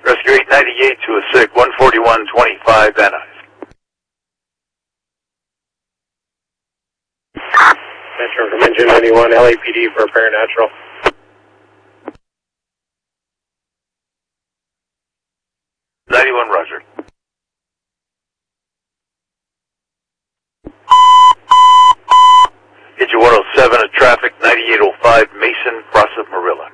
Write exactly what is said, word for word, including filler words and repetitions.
Rescue eight ninety-eight to a sick, one forty-one twenty-five, Van Nuys. Metro from Engine ninety-one, L A P D for paranatural. ninety-one, roger. Hit you one oh seven at traffic, ninety-eight oh five Mason, cross of Marilla.